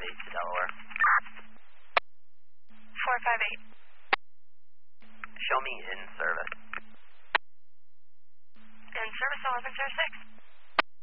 to Delaware. 458. Show me in service. In service 1106.